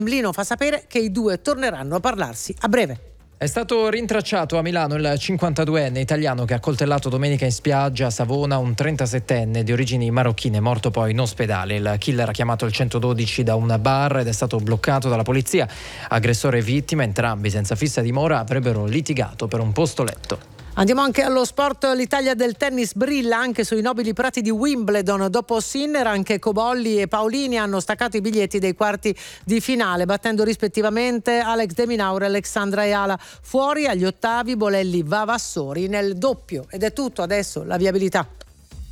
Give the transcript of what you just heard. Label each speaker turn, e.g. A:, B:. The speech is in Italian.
A: Cremlino fa sapere che i due torneranno a parlarsi a breve.
B: È stato rintracciato a Milano il 52enne italiano che ha accoltellato domenica in spiaggia a Savona un 37enne di origini marocchine, morto poi in ospedale. Il killer ha chiamato il 112 da un bar ed è stato bloccato dalla polizia. Aggressore e vittima, entrambi senza fissa dimora, avrebbero litigato per un posto letto.
A: Andiamo anche allo sport. L'Italia del tennis brilla anche sui nobili prati di Wimbledon. Dopo Sinner, anche Cobolli e Paolini hanno staccato i biglietti dei quarti di finale, battendo rispettivamente Alex De Minaur e Alexandra Eala. Fuori agli ottavi Bolelli Vavassori nel doppio. Ed è tutto, adesso la viabilità.